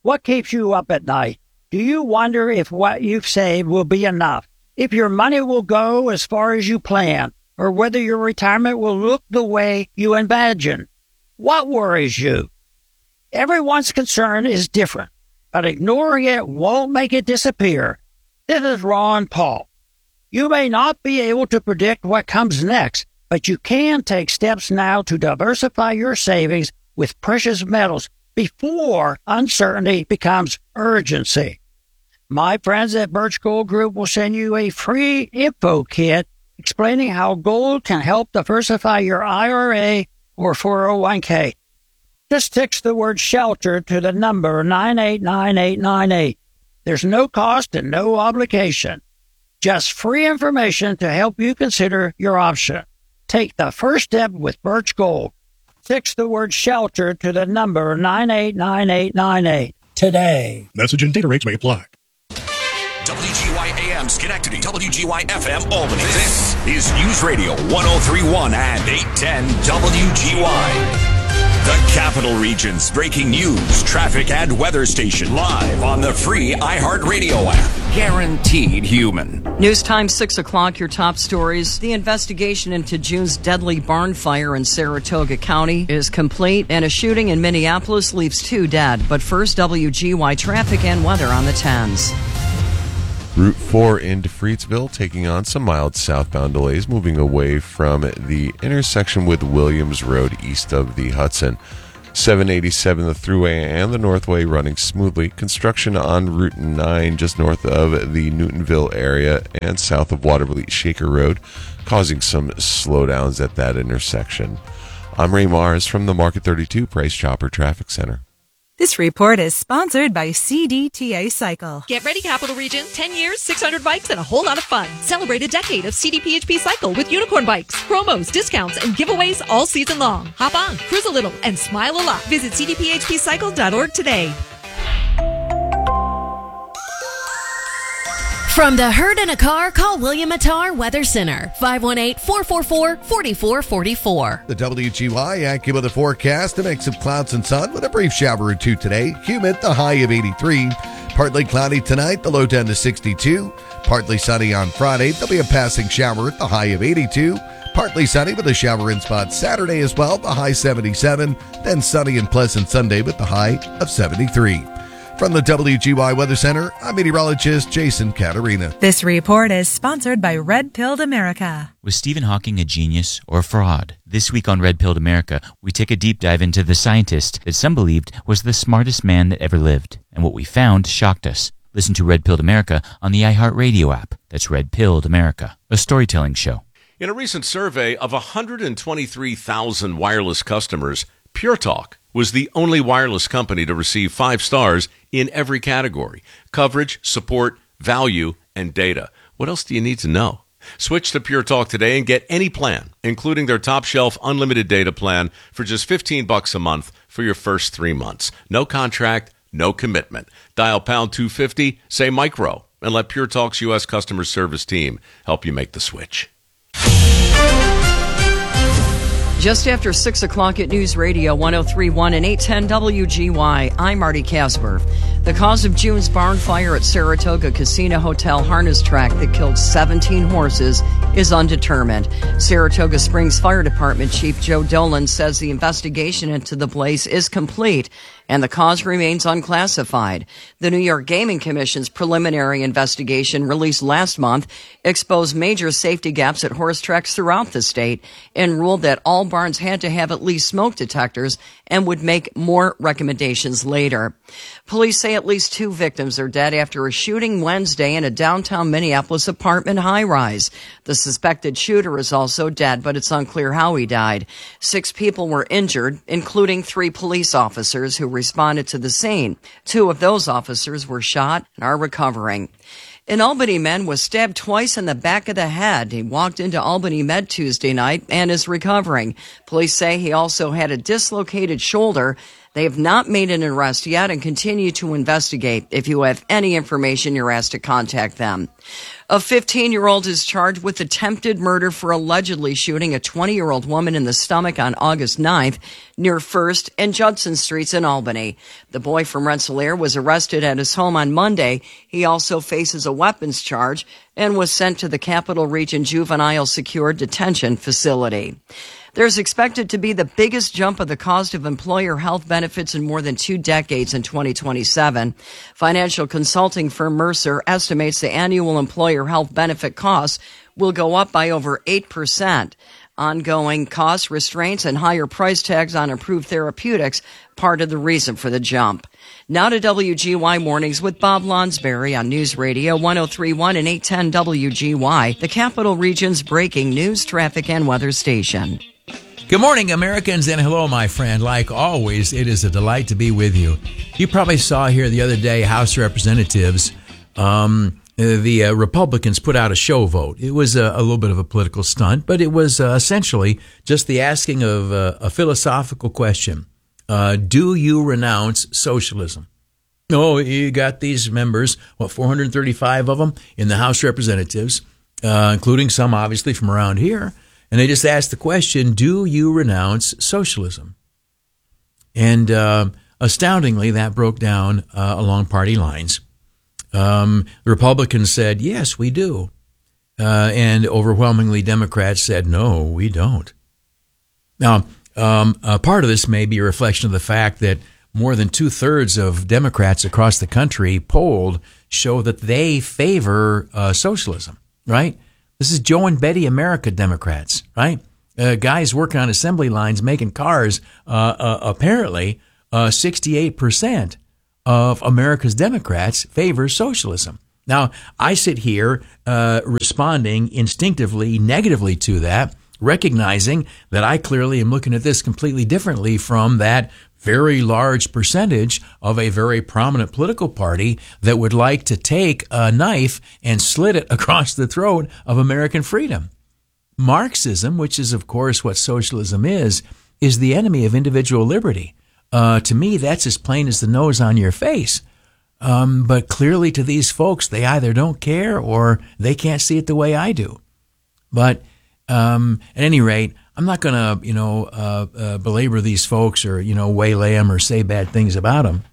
What keeps you up at night? Do you wonder if what you've saved will be enough? If your money will go as far as you plan? Or whether your retirement will look the way you imagine? What worries you? Everyone's concern is different, but ignoring it won't make it disappear. This is Ron Paul. You may not be able to predict what comes next, but you can take steps now to diversify your savings with precious metals before uncertainty becomes urgency. My friends at Birch Gold Group will send you a free info kit explaining how gold can help diversify your IRA or 401k. Just text the word SHELTER to the number 989898. There's no cost and no obligation. Just free information to help you consider your option. Take the first step with Birch Gold. Text the word SHELTER to the number 989898 today. Message and data rates may apply. WGY AM Schenectady, WGY FM Albany. This is News Radio 1031 and 810 WGY. The Capital Region's breaking news, traffic, and weather station live on the free iHeartRadio app. Guaranteed human. News time 6 o'clock, your top stories. The investigation into June's deadly barn fire in Saratoga County is complete, and a shooting in Minneapolis leaves 2 dead. But first, WGY traffic and weather on the 10s. Route 4 into Freetsville taking on some mild southbound delays, moving away from the intersection with Williams Road east of the Hudson. 787, the Thruway and the Northway running smoothly. Construction on Route 9 just north of the Newtonville area and south of Waterville Shaker Road, causing some slowdowns at that intersection. I'm Ray Mars from the Market 32 Price Chopper Traffic Center. This report is sponsored by CDTA Cycle. Get ready, Capital Region. 10 years, 600 bikes, and a whole lot of fun. Celebrate a decade of CDPHP Cycle with unicorn bikes, promos, discounts, and giveaways all season long. Hop on, cruise a little, and smile a lot. Visit cdphpcycle.org today. From the herd in a car, call William Attar Weather Center, 518-444-4444. The WGY AccuWeather forecast, a mix of clouds and sun with a brief shower or two today. Humid, the high of 83. Partly cloudy tonight, the low down to 62. Partly sunny on Friday, there'll be a passing shower at the high of 82. Partly sunny with a shower in spot Saturday as well, the high 77. Then sunny and pleasant Sunday with the high of 73. From the WGY Weather Center, I'm meteorologist Jason Caterina. This report is sponsored by Red Pilled America. Was Stephen Hawking a genius or a fraud? This week on Red Pilled America, we take a deep dive into the scientist that some believed was the smartest man that ever lived. And what we found shocked us. Listen to Red Pilled America on the iHeartRadio app. That's Red Pilled America, a storytelling show. In a recent survey of 123,000 wireless customers, Pure Talk was the only wireless company to receive 5 stars in every category: coverage, support, value, and data. What else do you need to know? Switch to Pure Talk today and get any plan, including their top shelf unlimited data plan for just $15 a month for your first 3 months. No contract, no commitment. Dial pound 250, say micro, and let Pure Talk's U.S. customer service team help you make the switch. Just after 6 o'clock at News Radio 1031 and 810 WGY, I'm Marty Casper. The cause of June's barn fire at Saratoga Casino Hotel harness track that killed 17 horses is undetermined. Saratoga Springs Fire Department Chief Joe Dolan says the investigation into the blaze is complete and the cause remains unclassified. The New York Gaming Commission's preliminary investigation released last month exposed major safety gaps at horse tracks throughout the state and ruled that all barns had to have at least smoke detectors and would make more recommendations later. Police say at least 2 victims are dead after a shooting Wednesday in a downtown Minneapolis apartment high-rise. The suspected shooter is also dead, but it's unclear how he died. 6 people were injured, including 3 police officers who responded to the scene. 2 of those officers were shot and are recovering. An Albany man was stabbed twice in the back of the head. He walked into Albany Med Tuesday night and is recovering. Police say he also had a dislocated shoulder They have not made an arrest yet and continue to investigate. If you have any information, you're asked to contact them. A 15-year-old is charged with attempted murder for allegedly shooting a 20-year-old woman in the stomach on August 9th near 1st and Judson Streets in Albany. The boy from Rensselaer was arrested at his home on Monday. He also faces a weapons charge and was sent to the Capital Region Juvenile Secure Detention Facility. There's expected to be the biggest jump of the cost of employer health benefits in more than 2 decades in 2027. Financial consulting firm Mercer estimates the annual employer health benefit costs will go up by over 8%. Ongoing cost restraints and higher price tags on improved therapeutics, part of the reason for the jump. Now to WGY Mornings with Bob Lonsberry on News Radio 103.1 and 810 WGY, the Capital Region's breaking news, traffic, and weather station. Good morning, Americans, and hello, my friend. Like always, it is a delight to be with you. You probably saw here the other day, House Representatives, the Republicans put out a show vote. It was a little bit of a political stunt, but it was essentially just the asking of a philosophical question. Do you renounce socialism? Oh, you got these members, 435 of them in the House Representatives, including some obviously from around here. And they just asked the question, do you renounce socialism? And astoundingly, that broke down along party lines. The Republicans said, yes, we do. And overwhelmingly, Democrats said, no, we don't. Now, part of this may be a reflection of the fact that more than 2/3 of Democrats across the country polled show that they favor socialism, right? This is Joe and Betty America Democrats, right? Guys working on assembly lines, making cars. Apparently, 68% of America's Democrats favor socialism. Now, I sit here responding instinctively negatively to that, recognizing that I clearly am looking at this completely differently from that very large percentage of a very prominent political party that would like to take a knife and slit it across the throat of American freedom. Marxism, which is, of course, what socialism is the enemy of individual liberty. To me, that's as plain as the nose on your face. But clearly to these folks, they either don't care or they can't see it the way I do. But at any rate, I'm not going to, belabor these folks or, waylay them or say bad things about them.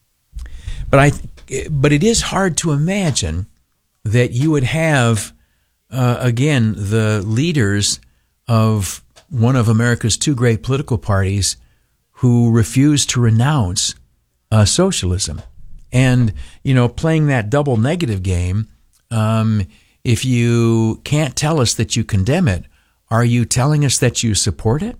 But it is hard to imagine that you would have, again, the leaders of one of America's 2 great political parties who refuse to renounce socialism. And, playing that double negative game, if you can't tell us that you condemn it, are you telling us that you support it?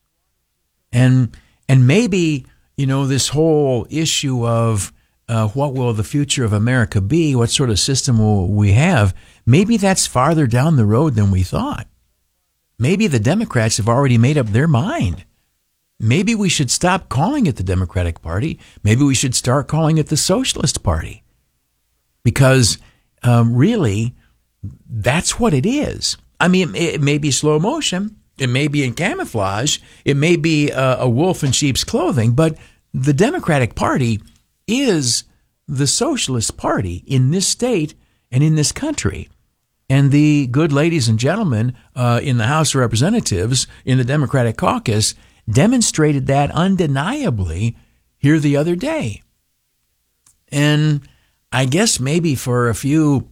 And maybe, this whole issue of what will the future of America be, what sort of system will we have, maybe that's farther down the road than we thought. Maybe the Democrats have already made up their mind. Maybe we should stop calling it the Democratic Party. Maybe we should start calling it the Socialist Party. Because really, that's what it is. I mean, it may be slow motion. It may be in camouflage. It may be a wolf in sheep's clothing. But the Democratic Party is the Socialist Party in this state and in this country. And the good ladies and gentlemen in the House of Representatives, in the Democratic caucus, demonstrated that undeniably here the other day. And I guess maybe for a few,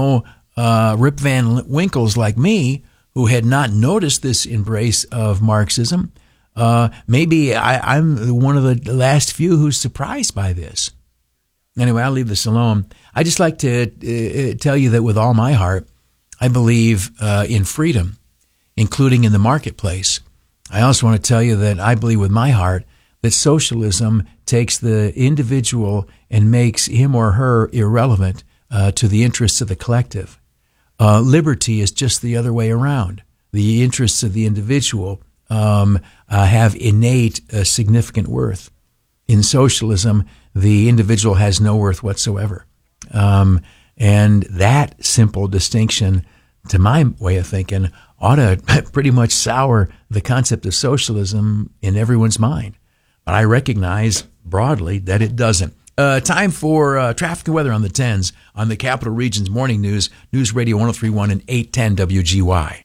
Rip Van Winkles like me, who had not noticed this embrace of Marxism, maybe I'm one of the last few who's surprised by this. Anyway, I'll leave this alone. I just like to tell you that with all my heart, I believe in freedom, including in the marketplace. I also want to tell you that I believe with my heart that socialism takes the individual and makes him or her irrelevant to the interests of the collective. Liberty is just the other way around. The interests of the individual have innate significant worth. In socialism, the individual has no worth whatsoever. And that simple distinction, to my way of thinking, ought to pretty much sour the concept of socialism in everyone's mind. but I recognize broadly that it doesn't. Time for traffic and weather on the 10s on the Capital Region's Morning News, News Radio 103.1 and 810 WGY.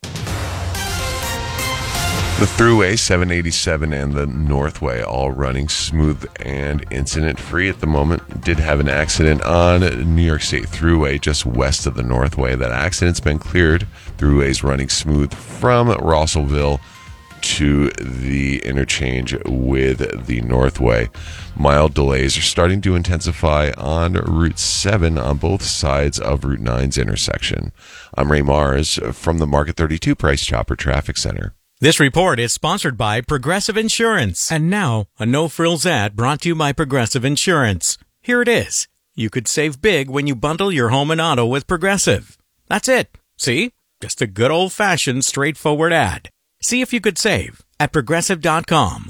The Thruway, 787, and the Northway all running smooth and incident-free at the moment. Did have an accident on New York State Thruway just west of the Northway. That accident's been cleared. Thruway's running smooth from Russellville to the interchange with the Northway. Mild delays are starting to intensify on Route 7 on both sides of Route 9's intersection. I'm Ray Mars from the Market 32 Price Chopper Traffic Center. This report is sponsored by Progressive Insurance. And now, a no-frills ad brought to you by Progressive Insurance. Here it is. You could save big when you bundle your home and auto with Progressive. That's it. See? Just a good old-fashioned, straightforward ad. See if you could save at Progressive.com.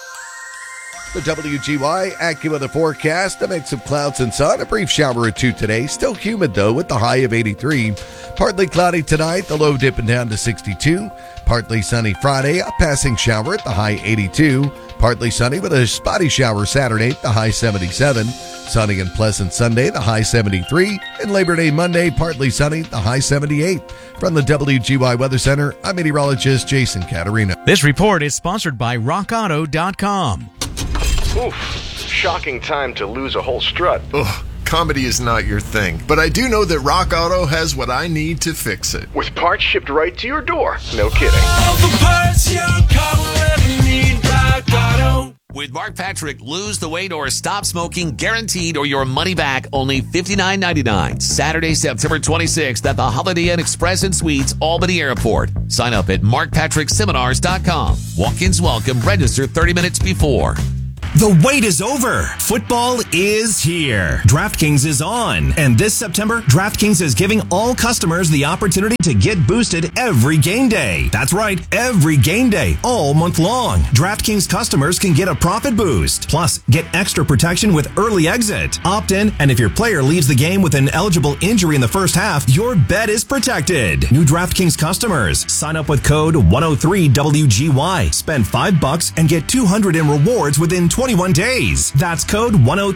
The WGY AccuWeather forecast, a mix of clouds and sun, a brief shower or two today. Still humid, though, with the high of 83. Partly cloudy tonight, the low dipping down to 62. Partly sunny Friday, a passing shower at the high 82. Partly sunny with a spotty shower Saturday, the high 77. Sunny and pleasant Sunday, the high 73. And Labor Day Monday, partly sunny, the high 78. From the WGY Weather Center, I'm meteorologist Jason Caterina. This report is sponsored by RockAuto.com. Oof, shocking time to lose a whole strut. Ugh, comedy is not your thing, but I do know that Rock Auto has what I need to fix it. With parts shipped right to your door. No kidding. All the parts your car will ever need, Rock Auto. With Mark Patrick, lose the weight or stop smoking guaranteed or your money back, only $59.99. Saturday, September 26th at the Holiday Inn Express and Suites, Albany Airport. Sign up at markpatrickseminars.com. Walk-ins welcome. Register 30 minutes before. The wait is over. Football is here. DraftKings is on. And this September, DraftKings is giving all customers the opportunity to get boosted every game day. That's right, every game day, all month long. DraftKings customers can get a profit boost. Plus, get extra protection with early exit. Opt in, and if your player leaves the game with an eligible injury in the first half, your bet is protected. New DraftKings customers, sign up with code 103WGY. Spend $5 and get $200 in rewards within 21 days. That's code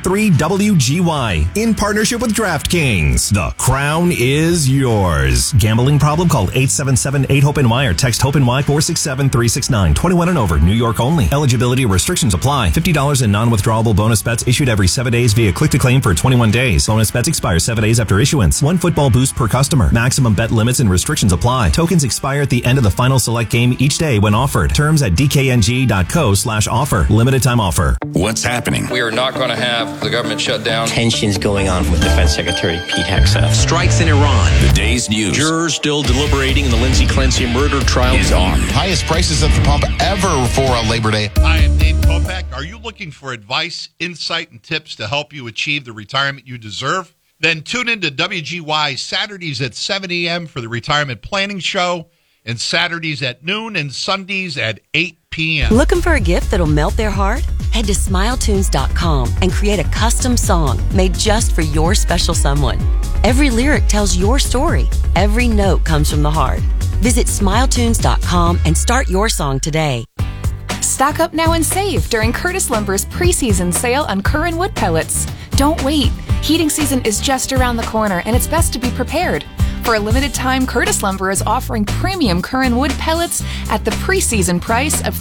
103WGY in partnership with DraftKings. The crown is yours. Gambling problem? Call 877-8-HOPE-NY or text HOPE-NY 467-369. 21 and over. New York only. Eligibility restrictions apply. $50 in non-withdrawable bonus bets issued every 7 days via click-to-claim for 21 days. Bonus bets expire 7 days after issuance. One football boost per customer. Maximum bet limits and restrictions apply. Tokens expire at the end of the final select game each day when offered. Terms at dkng.co/offer. Limited time offer. What's happening? We are not going to have the government shut down. Tensions going on with Defense Secretary Pete Hegseth. Strikes in Iran. The day's news. Jurors still deliberating in the Lindsay Clancy murder trial Is on. Highest prices at the pump ever for a Labor Day. Hi, I'm Dave Kopech. Are you looking for advice, insight, and tips to help you achieve the retirement you deserve? Then tune in to WGY Saturdays at 7 a.m. for the Retirement Planning Show, and Saturdays at noon and Sundays at 8 p.m. Looking for a gift that'll melt their heart? Head to SmileTunes.com and create a custom song made just for your special someone. Every lyric tells your story. Every note comes from the heart. Visit SmileTunes.com and start your song today. Stock up now and save during Curtis Lumber's preseason sale on Curran wood pellets. Don't wait. Heating season is just around the corner, and it's best to be prepared. For a limited time, Curtis Lumber is offering premium Curran wood pellets at the preseason price of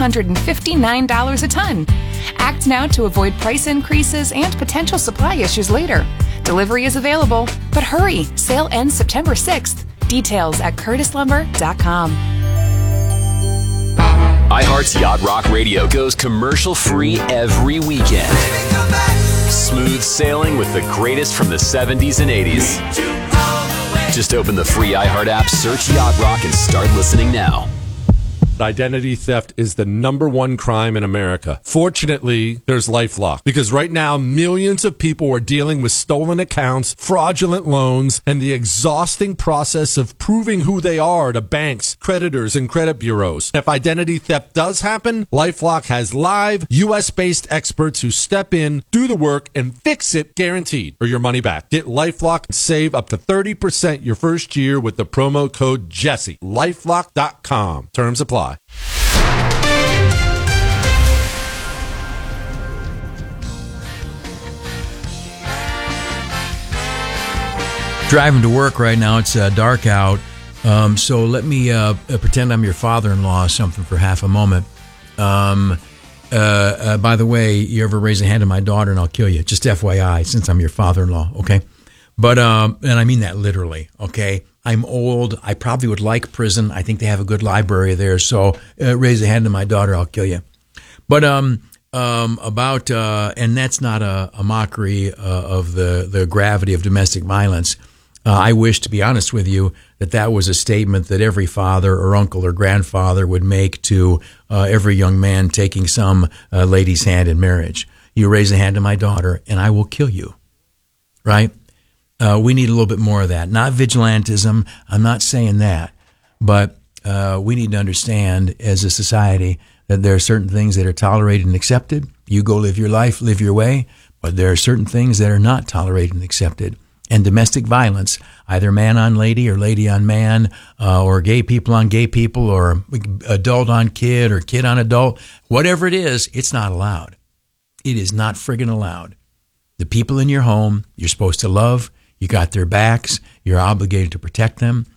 $359 a ton. Act now to avoid price increases and potential supply issues later. Delivery is available, but hurry. Sale ends September 6th. Details at curtislumber.com. iHeart's Yacht Rock Radio goes commercial-free every weekend. Smooth sailing with the greatest from the 70s and 80s. Just open the free iHeart app, search Yacht Rock, and start listening now. Identity theft is the #1 crime in America. Fortunately, there's LifeLock, because right now millions of people are dealing with stolen accounts, fraudulent loans, and the exhausting process of proving who they are to banks, creditors, and credit bureaus. If identity theft does happen, LifeLock has live US-based experts who step in, do the work, and fix it guaranteed, or your money back. Get LifeLock and save up to 30% your first year with the promo code Jesse. LifeLock.com. Terms apply. driving to work right now. It's dark out. So let me pretend I'm your father-in-law or something for half a moment. By the way, you ever raise a hand to my daughter and I'll kill you. Just FYI, since I'm your father-in-law, okay? But, and I mean that literally, okay? I'm old. I probably would like prison. I think they have a good library there. So raise a hand to my daughter, I'll kill you. But and that's not a mockery of the gravity of domestic violence. I wish, to be honest with you, that was a statement that every father or uncle or grandfather would make to every young man taking some lady's hand in marriage. You raise a hand to my daughter, and I will kill you, right? We need a little bit more of that. Not vigilantism. I'm not saying that. But we need to understand as a society that there are certain things that are tolerated and accepted. You go live your life, live your way. But there are certain things that are not tolerated and accepted. And domestic violence, either man on lady or lady on man, or gay people on gay people, or adult on kid or kid on adult, whatever it is, it's not allowed. It is not friggin' allowed. The people in your home, you're supposed to love. You got their backs. You're obligated to protect them.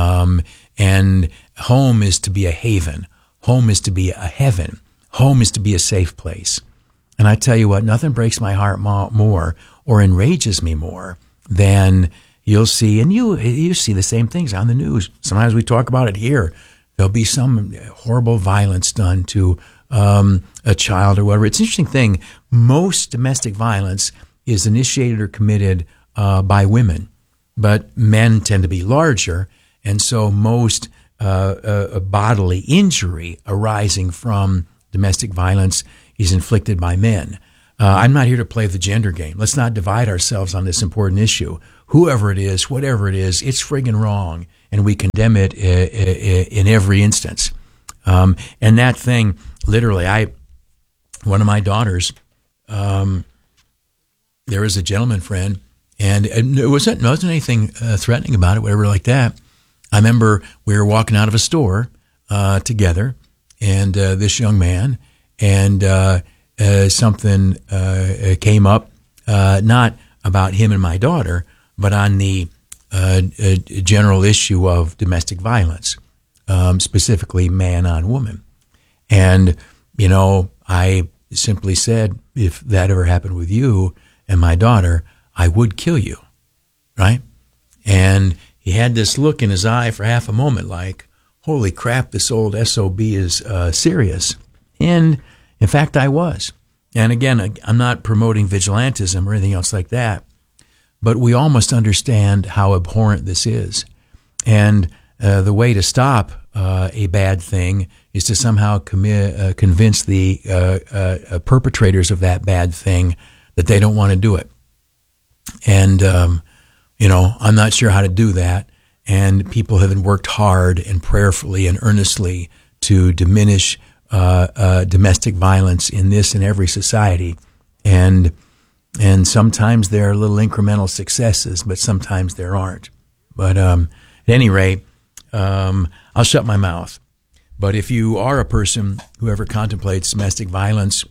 And home is to be a haven. Home is to be a heaven. Home is to be a safe place. And I tell you what, nothing breaks my heart more or enrages me more than you'll see, and you see the same things on the news. Sometimes we talk about it here. There'll be some horrible violence done to a child or whatever. It's an interesting thing. Most domestic violence is initiated or committed by women, but men tend to be larger, and so most bodily injury arising from domestic violence is inflicted by men. I'm not here to play the gender game. Let's not divide ourselves on this important issue. Whoever it is, whatever it is, it's friggin' wrong, and we condemn it in every instance. And that thing, literally, one of my daughters, there was a gentleman friend, and it wasn't anything threatening about it, whatever like that. I remember we were walking out of a store together, and this young man, and something came up, not about him and my daughter, but on the general issue of domestic violence, specifically man on woman. And, I simply said, if that ever happened with you and my daughter, I would kill you, right? And he had this look in his eye for half a moment like, holy crap, this old SOB is serious. And in fact, I was. And again, I'm not promoting vigilantism or anything else like that, but we all must understand how abhorrent this is. And the way to stop a bad thing is to somehow convince the perpetrators of that bad thing that they don't want to do it. And, I'm not sure how to do that. And people have worked hard and prayerfully and earnestly to diminish domestic violence in this and every society, and sometimes there are little incremental successes, but sometimes there aren't. But at any rate, I'll shut my mouth. But if you are a person who ever contemplates domestic violence,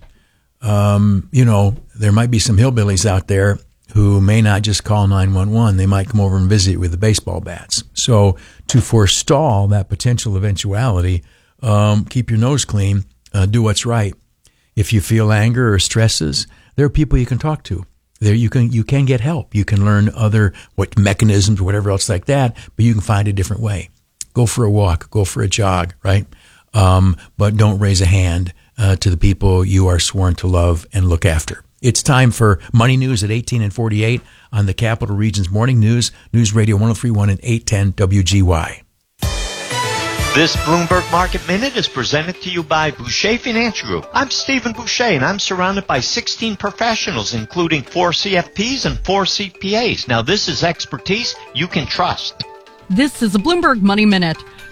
there might be some hillbillies out there who may not just call 911. They might come over and visit with the baseball bats. So to forestall that potential eventuality, keep your nose clean, do what's right. If you feel anger or stresses, there are people you can talk to. There you can get help. You can learn what mechanisms, whatever else like that, but you can find a different way. Go for a walk, go for a jog, right? But don't raise a hand to the people you are sworn to love and look after. It's time for Money News at 18 and 48 on the Capital Region's Morning News, News Radio 103.1 and 810 WGY. This Bloomberg Market Minute is presented to you by Boucher Financial Group. I'm Stephen Boucher, and I'm surrounded by 16 professionals, including 4 CFPs and 4 CPAs. Now, this is expertise you can trust. This is a Bloomberg Money Minute.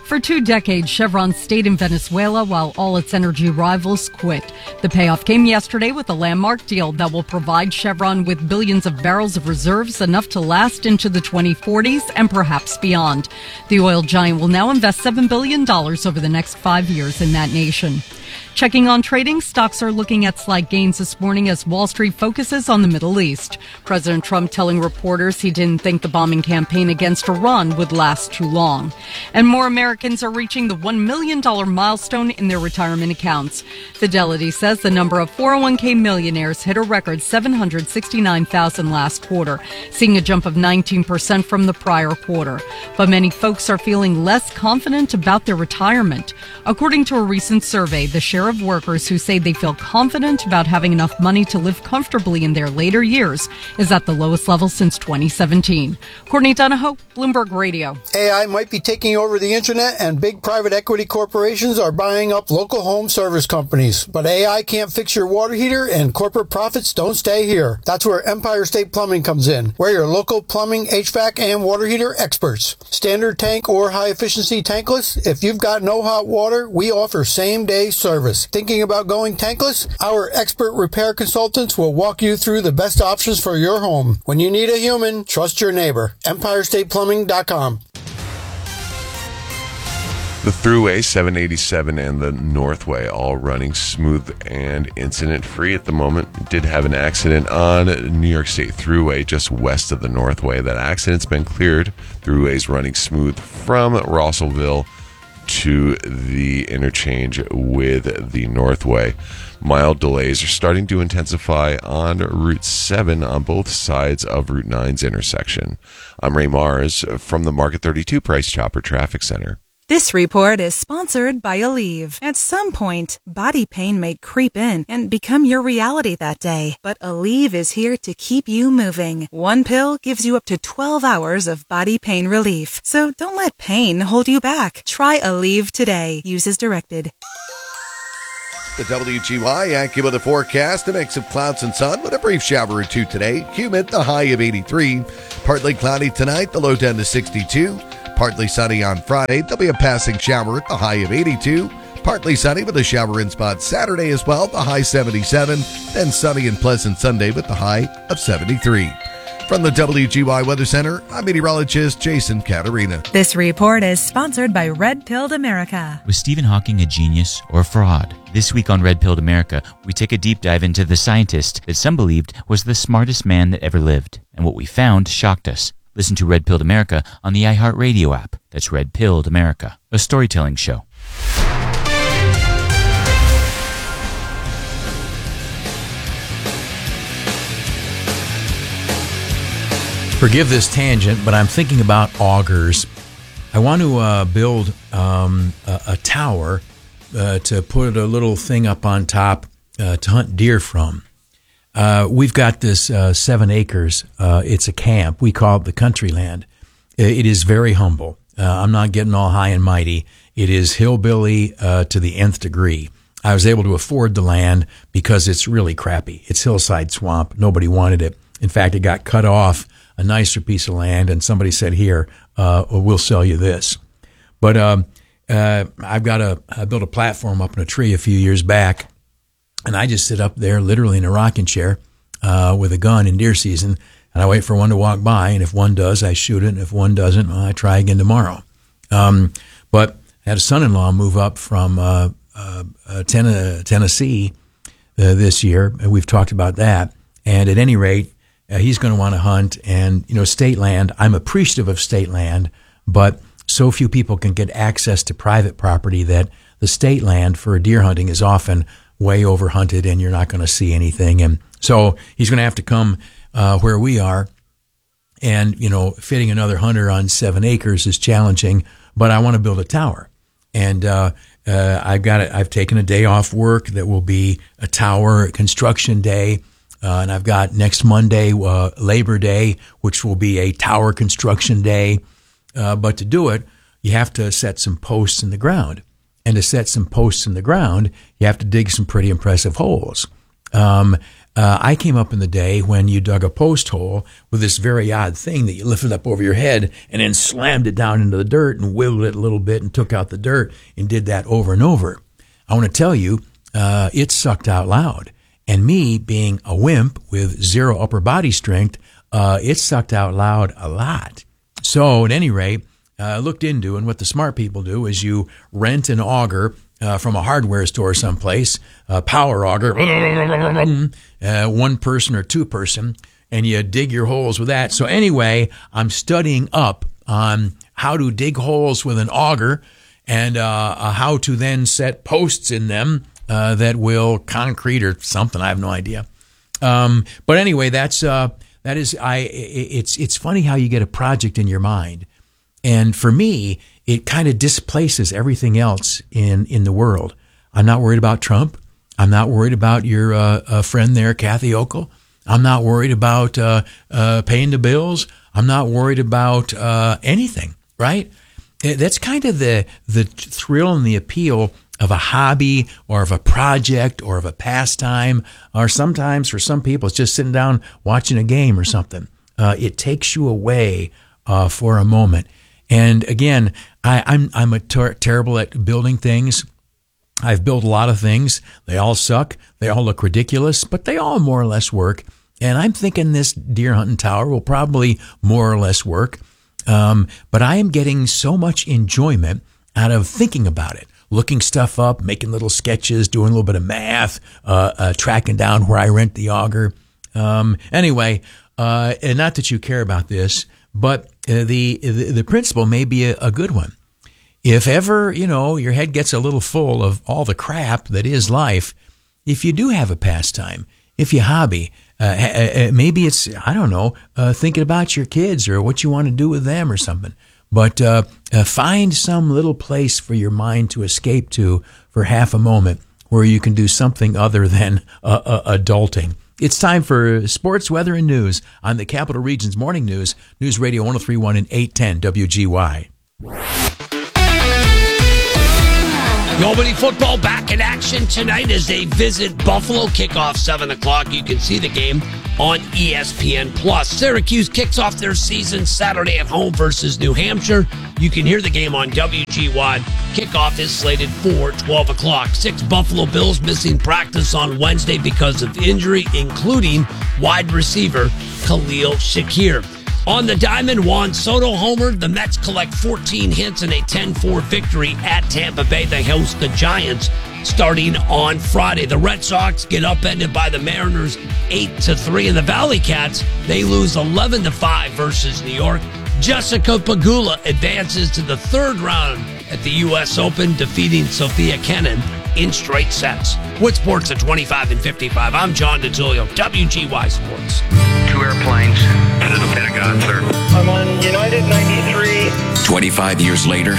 For 2 decades, Chevron stayed in Venezuela while all its energy rivals quit. The payoff came yesterday with a landmark deal that will provide Chevron with billions of barrels of reserves, enough to last into the 2040s and perhaps beyond. The oil giant will now invest $7 billion over the next 5 years in that nation. Checking on trading, stocks are looking at slight gains this morning as Wall Street focuses on the Middle East. President Trump telling reporters he didn't think the bombing campaign against Iran would last too long. And more Americans are reaching the $1 million milestone in their retirement accounts. Fidelity says the number of 401k millionaires hit a record 769,000 last quarter, seeing a jump of 19% from the prior quarter. But many folks are feeling less confident about their retirement. According to a recent survey, the share of workers who say they feel confident about having enough money to live comfortably in their later years is at the lowest level since 2017. Courtney Donahoe, Bloomberg Radio. AI might be taking over the internet, and big private equity corporations are buying up local home service companies. But AI can't fix your water heater, and corporate profits don't stay here. That's where Empire State Plumbing comes in. We're your local plumbing, HVAC, and water heater experts. Standard tank or high-efficiency tankless? If you've got no hot water, we offer same-day service. Thinking about going tankless? Our expert repair consultants will walk you through the best options for your home. When you need a human, trust your neighbor. EmpireStatePlumbing.com. The Thruway, 787, and the Northway all running smooth and incident-free at the moment. Did have an accident on New York State Thruway just west of the Northway. That accident's been cleared. Thruway's running smooth from Russellville to the interchange with the Northway. Mild delays are starting to intensify on Route 7 on both sides of Route 9's intersection. I'm Ray Mars from the Market 32 Price Chopper Traffic Center. This report is sponsored by Aleve. At some point, body pain may creep in and become your reality that day. But Aleve is here to keep you moving. One pill gives you up to 12 hours of body pain relief. So don't let pain hold you back. Try Aleve today. Use as directed. The WGY AccuWeather forecast, a mix of clouds and sun with a brief shower or two today. Humid, the high of 83. Partly cloudy tonight, the low down to 62. Partly sunny on Friday. There'll be a passing shower at the high of 82. Partly sunny with a shower in spot Saturday as well, the high 77. Then sunny and pleasant Sunday with the high of 73. From the WGY Weather Center, I'm meteorologist Jason Caterina. This report is sponsored by Red Pilled America. Was Stephen Hawking a genius or a fraud? This week on Red Pilled America, we take a deep dive into the scientist that some believed was the smartest man that ever lived. And what we found shocked us. Listen to Red Pilled America on the iHeartRadio app. That's Red Pilled America, a storytelling show. Forgive this tangent, but I'm thinking about augers. I want to build a tower to put a little thing up on top to hunt deer from. We've got this 7 acres. It's a camp. We call it the country land. It is very humble. I'm not getting all high and mighty. It is hillbilly to the nth degree. I was able to afford the land because it's really crappy. It's hillside swamp. Nobody wanted it. In fact, it got cut off a nicer piece of land, and somebody said, here, we'll sell you this. But I built a platform up in a tree a few years back, and I just sit up there literally in a rocking chair with a gun in deer season, and I wait for one to walk by, and if one does, I shoot it, and if one doesn't, well, I try again tomorrow. But I had a son-in-law move up from Tennessee this year, and we've talked about that. And at any rate, he's going to want to hunt, and state land. I'm appreciative of state land, but so few people can get access to private property that the state land for deer hunting is often way over hunted, and you're not going to see anything. And so he's going to have to come where we are, and fitting another hunter on 7 acres is challenging. But I want to build a tower, and I've taken a day off work that will be a tower construction day. And I've got next Monday, Labor Day, which will be a tower construction day. But to do it, you have to set some posts in the ground. And to set some posts in the ground, you have to dig some pretty impressive holes. I came up in the day when you dug a post hole with this very odd thing that you lifted up over your head and then slammed it down into the dirt and wiggled it a little bit and took out the dirt and did that over and over. I want to tell you, it sucked out loud. And me being a wimp with zero upper body strength, it sucked out loud a lot. So at any rate, I looked into, and what the smart people do is you rent an auger from a hardware store someplace, a power auger, one person or two person, and you dig your holes with that. So anyway, I'm studying up on how to dig holes with an auger and how to then set posts in them that will concrete or something. I have no idea. But anyway, it's funny how you get a project in your mind. And for me, it kind of displaces everything else in the world. I'm not worried about Trump. I'm not worried about your friend there, Kathy Hochul. I'm not worried about paying the bills. I'm not worried about anything, right? That's kind of the thrill and the appeal of a hobby or of a project or of a pastime, or sometimes for some people it's just sitting down watching a game or something. It takes you away for a moment. And again, I'm terrible at building things. I've built a lot of things. They all suck. They all look ridiculous, but they all more or less work. And I'm thinking this deer hunting tower will probably more or less work. But I am getting so much enjoyment out of thinking about it, looking stuff up, making little sketches, doing a little bit of math, tracking down where I rent the auger. Anyway, and not that you care about this, but the principle may be a good one. If ever, your head gets a little full of all the crap that is life, if you do have a pastime, if you hobby, maybe it's, I don't know, thinking about your kids or what you want to do with them or something. But find some little place for your mind to escape to for half a moment where you can do something other than adulting. It's time for sports, weather, and news on the Capital Region's Morning News, News Radio 103.1 and 810 WGY. The Albany football back in action tonight as they visit Buffalo. Kickoff 7 o'clock. You can see the game on ESPN+. Syracuse kicks off their season Saturday at home versus New Hampshire. You can hear the game on WGY. Kickoff is slated for 12 o'clock. 6 Buffalo Bills missing practice on Wednesday because of injury, including wide receiver Khalil Shakir. On the diamond, Juan Soto homered. The Mets collect 14 hits in a 10-4 victory at Tampa Bay. They host the Giants starting on Friday. The Red Sox get upended by the Mariners 8-3. And the Valley Cats, they lose 11-5 versus New York. Jessica Pegula advances to the third round at the U.S. Open, defeating Sophia Kenin in straight sets. With sports at 25 and 55, I'm John DeTulio, WGY Sports. 2 airplanes into the Pentagon, sir. I'm on United 93. 25 years later,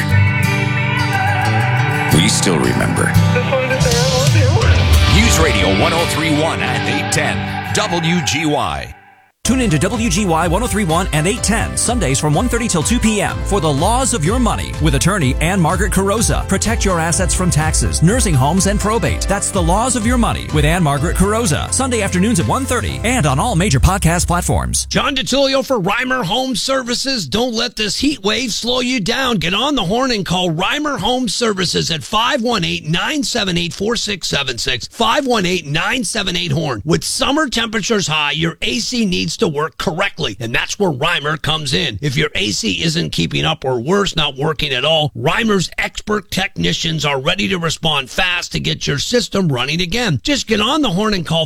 we still remember. Just wanted to say I love you. News Radio 103.1 and 810 WGY. Tune into WGY 103.1 and 810 Sundays from 1:30 till 2 p.m. for The Laws of Your Money with attorney Ann Margaret Carrozza. Protect your assets from taxes, nursing homes, and probate. That's The Laws of Your Money with Ann Margaret Carrozza. Sunday afternoons at 1:30 and on all major podcast platforms. John DeTulio for Reimer Home Services. Don't let this heat wave slow you down. Get on the horn and call Reimer Home Services at 518-978-4676. 518-978-HORN. With summer temperatures high, your AC needs to work correctly, and that's where Reimer comes in. If your AC isn't keeping up, or worse, not working at all, Reimer's expert technicians are ready to respond fast to get your system running again. Just get on the horn and call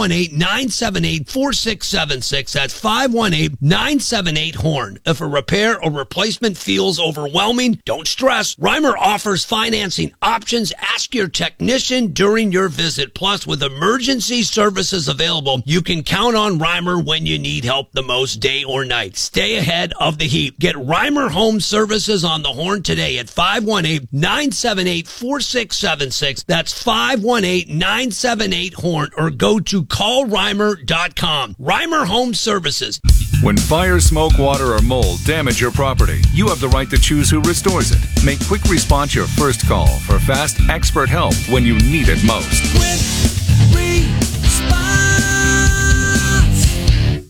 518-978-4676. That's 518-978-HORN. If a repair or replacement feels overwhelming, don't stress. Reimer offers financing options. Ask your technician during your visit. Plus, with emergency services available, you can count on Reimer when you need help the most, day or night. Stay ahead of the heat. Get Reimer Home Services on the horn today at 518-978-4676. That's 518-978-HORN, or go to callreimer.com. Reimer Home Services. When fire, smoke, water, or mold damage your property, you have the right to choose who restores it. Make Quick Response your first call for fast, expert help when you need it most. Quick Response.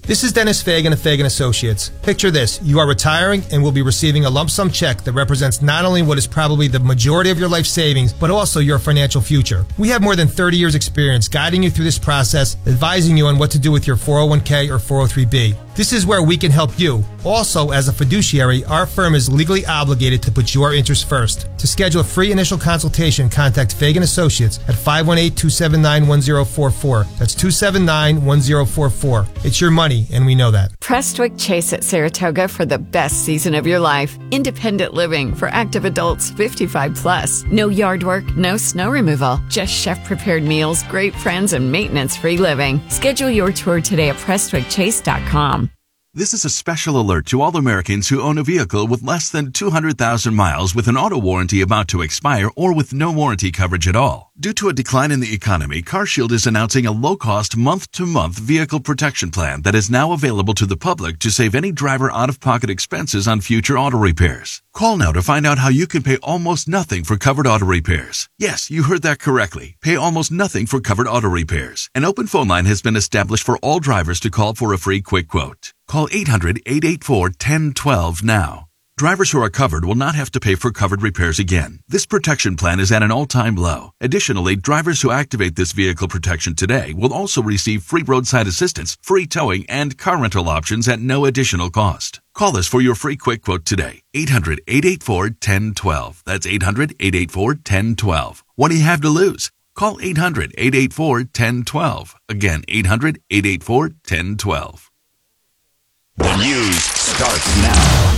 This is Dennis Fagan of Fagan Associates. Picture this. You are retiring and will be receiving a lump sum check that represents not only what is probably the majority of your life savings, but also your financial future. We have more than 30 years experience guiding you through this process, advising you on what to do with your 401k or 403b. This is where we can help you. Also, as a fiduciary, our firm is legally obligated to put your interests first. To schedule a free initial consultation, contact Fagan Associates at 518-279-1044. That's 279-1044. It's your money, and we know that. Prestwick Chase at Saratoga for the best season of your life. Independent living for active adults 55 plus. No yard work, no snow removal. Just chef-prepared meals, great friends, and maintenance-free living. Schedule your tour today at PrestwickChase.com. This is a special alert to all Americans who own a vehicle with less than 200,000 miles with an auto warranty about to expire or with no warranty coverage at all. Due to a decline in the economy, CarShield is announcing a low-cost month-to-month vehicle protection plan that is now available to the public to save any driver out-of-pocket expenses on future auto repairs. Call now to find out how you can pay almost nothing for covered auto repairs. Yes, you heard that correctly. Pay almost nothing for covered auto repairs. An open phone line has been established for all drivers to call for a free quick quote. Call 800-884-1012 now. Drivers who are covered will not have to pay for covered repairs again. This protection plan is at an all-time low. Additionally, drivers who activate this vehicle protection today will also receive free roadside assistance, free towing, and car rental options at no additional cost. Call us for your free quick quote today. 800-884-1012. That's 800-884-1012. What do you have to lose? Call 800-884-1012. Again, 800-884-1012. The news starts now.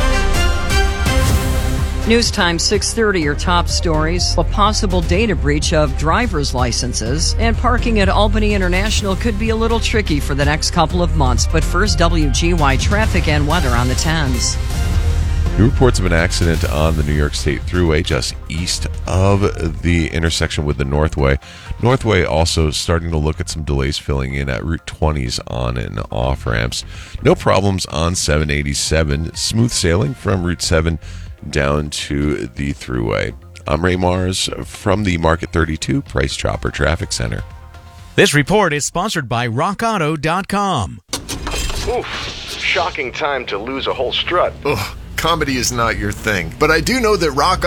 News time 6:30, your top stories. A possible data breach of driver's licenses. And parking at Albany International could be a little tricky for the next couple of months. But first, WGY traffic and weather on the 10s. New reports of an accident on the New York State Thruway just east of the intersection with the Northway. Northway also starting to look at some delays filling in at Route 20's on and off ramps. No problems on 787. Smooth sailing from Route 7 down to the Thruway. I'm Ray Mars from the Market 32 Price Chopper Traffic Center. This report is sponsored by RockAuto.com. Oof, shocking time to lose a whole strut. Ugh, comedy is not your thing, but I do know that Rock